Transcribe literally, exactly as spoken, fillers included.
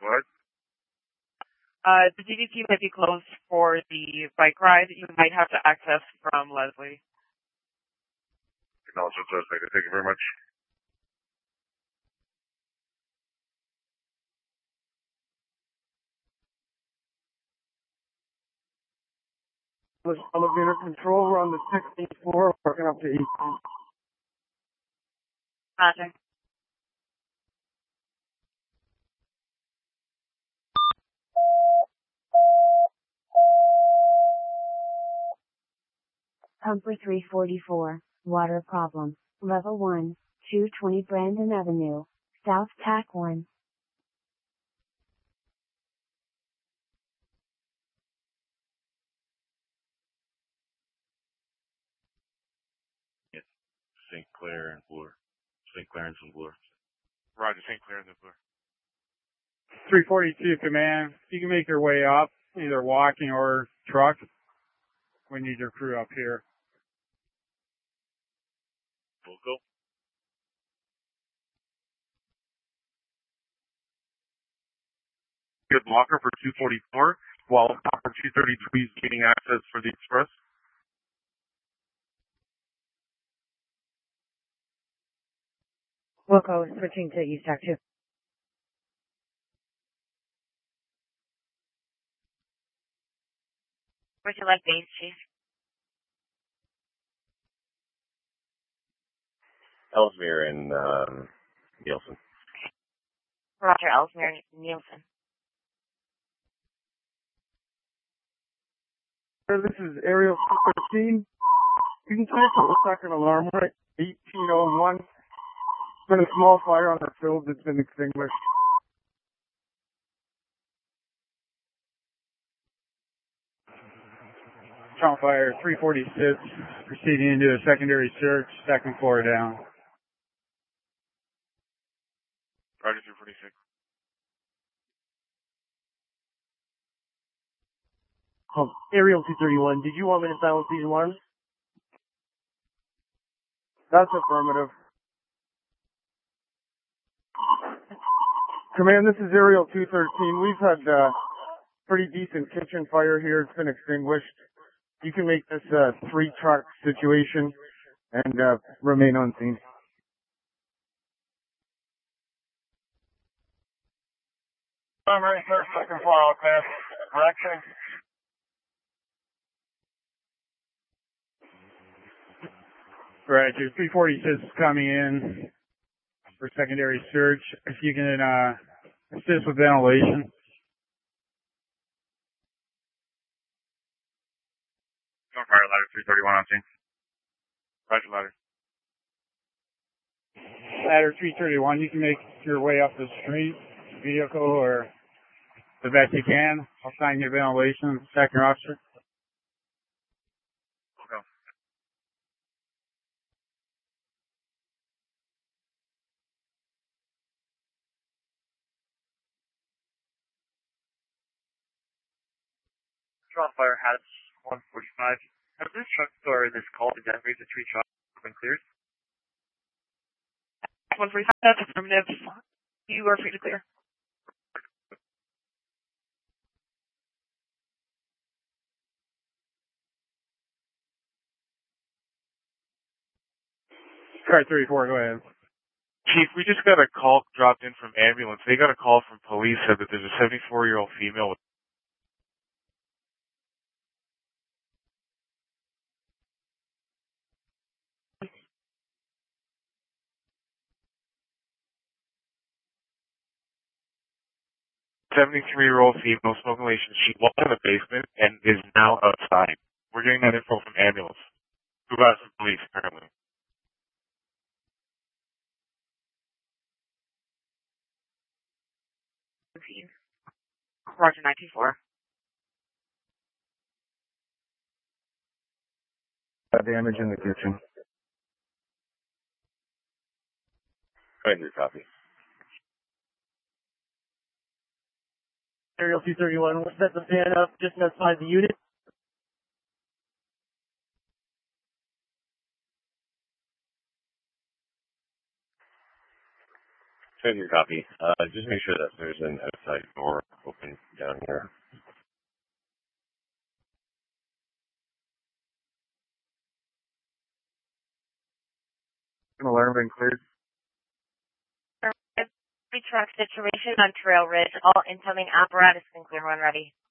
Go ahead. Uh, the D V P might be closed for the bike ride. You might have to access from Leslie. Acknowledge what's estimated. Thank you very much. Elevator control, we're on the sixteenth floor, working up to eighteenth. Roger. Pumper three forty-four, water problem, level one, two twenty Brandon Avenue, South Tack one. Yes, Saint Clair and Bloor. Saint Clarence and Bloor. Roger, Saint Clair and Bloor. three forty-two command, you can make your way up, either walking or truck. We need your crew up here. Volco. Good blocker for two forty-four, while Copper two thirty-three is gaining access for the express. Wilco, switching to East Tack two. Where'd you like base, Chief? Ellesmere and um, Nielsen. Roger, Ellesmere, Nielsen. This is Aerial two thirteen. You can check the second alarm right, eighteen oh one. There's been a small fire on our field that's been extinguished. Count fire three forty-six, proceeding into a secondary search, second floor down. Roger, three forty-six. Um, Aerial two thirty-one, did you want me to silence these alarms? That's affirmative. Command, this is Aerial two thirteen. We've had uh, pretty decent kitchen fire here. It's been extinguished. You can make this a three truck situation and uh, remain on scene. Primary search, second floor, all clear. Correction. Roger, three forty-six is coming in for secondary search. If you can uh, assist with ventilation. Fire ladder three thirty-one on scene. Roger, ladder. Ladder three thirty-one, you can make your way up the street, vehicle, or the best you can. I'll sign your ventilation, second officer. Go. Strong fire has one forty-five. Has this truck or this call to Denver, the three trucks been cleared? one forty-five, that's affirmative. You are free to clear. Car thirty-four, go ahead. Chief, we just got a call dropped in from ambulance. They got a call from police, said that there's a seventy-four-year-old female with seventy-three-year-old female smoking relation. She was in the basement and is now outside. We're getting that info from ambulance. Who got some police, apparently. Roger, nine two four. Damage in the kitchen. Go ahead and copy. Aerial two thirty-one, we'll set the fan up just outside the unit. got your copy. Uh, just make sure that there's an outside door open down here. Alarm been cleared. Three truck situation on Trail Ridge. All incoming apparatus been clear when ready.